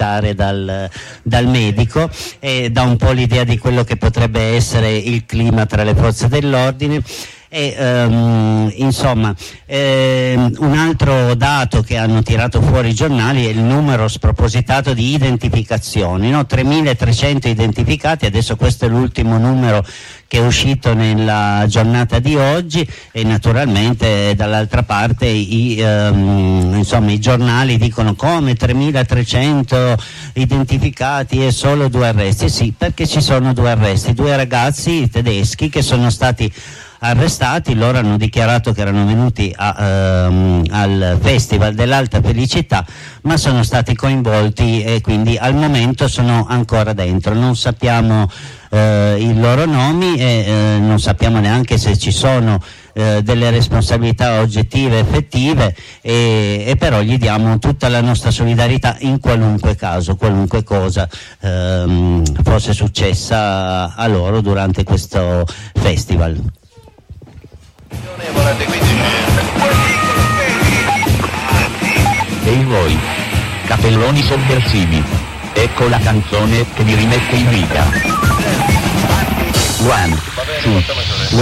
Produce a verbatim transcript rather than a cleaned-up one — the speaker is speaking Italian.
aspettare dal, dal medico, e dà un po' l'idea di quello che potrebbe essere il clima tra le forze dell'ordine. E um, insomma ehm, un altro dato che hanno tirato fuori i giornali è il numero spropositato di identificazioni, no? tremilatrecento identificati, adesso questo è l'ultimo numero che è uscito nella giornata di oggi, e naturalmente dall'altra parte i, um, insomma, i giornali dicono come tremilatrecento identificati e solo due arresti. Sì, perché ci sono due arresti, due ragazzi tedeschi che sono stati arrestati. Loro hanno dichiarato che erano venuti a, um, al Festival dell'Alta Felicità, ma sono stati coinvolti e quindi al momento sono ancora dentro. Non sappiamo eh, i loro nomi e eh, non sappiamo neanche se ci sono eh, delle responsabilità oggettive effettive, e, e però gli diamo tutta la nostra solidarietà in qualunque caso, qualunque cosa ehm, fosse successa a loro durante questo festival. Ehi voi, capelloni sovversivi, ecco la canzone che vi rimette in vita. One, two,